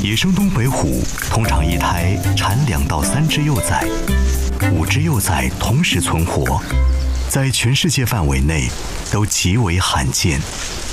野生东北虎通常一胎产2到3只幼崽，5只幼崽同时存活，在全世界范围内都极为罕见。